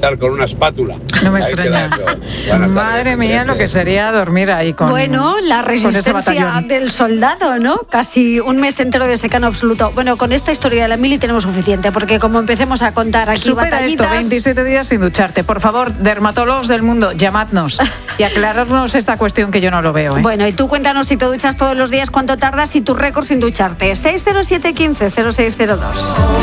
estar con una espátula. No me extraña. Madre mía, lo que sería dormir ahí con... Bueno, la resistencia del soldado, ¿no? Casi un mes entero de secano absoluto. Bueno, con esta historia de la mili tenemos suficiente, porque como empecemos a contar aquí supera batallitas... esto, 27 días sin ducharte. Por favor, dermatólogos del mundo, llamadnos y aclararnos esta cuestión que yo no lo veo. Bueno, y tú cuéntanos si te duchas todos los días, cuánto tardas y tu récord sin ducharte. 607 15 0602.